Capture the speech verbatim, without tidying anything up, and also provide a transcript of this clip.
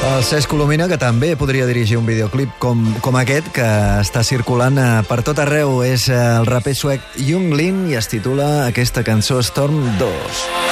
El Cesc Colomina, que també podria dirigir un videoclip com, com aquest, que està circulant per tot arreu. És el raper suec Yung Lean i es titula aquesta cançó Storm dos.